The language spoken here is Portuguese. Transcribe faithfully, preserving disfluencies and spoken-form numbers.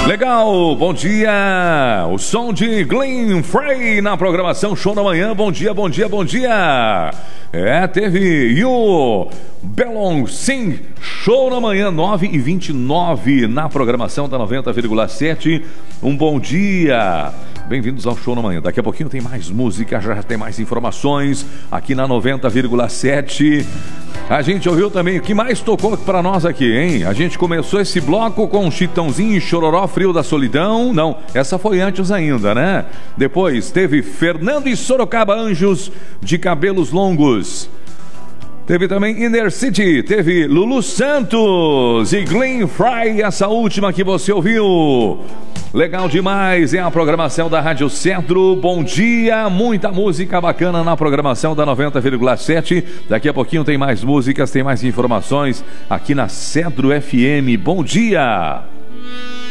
Legal, bom dia! O som de Glenn Frey na programação Show da Manhã. Bom dia, bom dia, bom dia! É, teve You Belong Sing Show da Manhã, nove e vinte e nove na programação da noventa vírgula sete. Um bom dia! Bem-vindos ao Show da Manhã. Daqui a pouquinho tem mais música, já tem mais informações aqui na noventa vírgula sete. A gente ouviu também o que mais tocou para nós aqui, hein? A gente começou esse bloco com Chitãozinho e Chororó, Frio da Solidão. Não, essa foi antes ainda, né? Depois teve Fernando e Sorocaba, Anjos de Cabelos Longos. Teve também Inner City, teve Lulu Santos e Glenn Frey, essa última que você ouviu. Legal demais, é a programação da Rádio Centro. Bom dia, muita música bacana na programação da noventa vírgula sete. Daqui a pouquinho tem mais músicas, tem mais informações aqui na Centro F M. Bom dia!